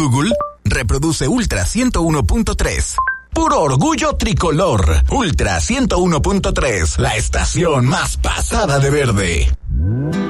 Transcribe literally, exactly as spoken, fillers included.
Google, reproduce Ultra ciento uno punto tres. Puro orgullo tricolor. Ultra ciento uno punto tres, la estación más pasada de verde.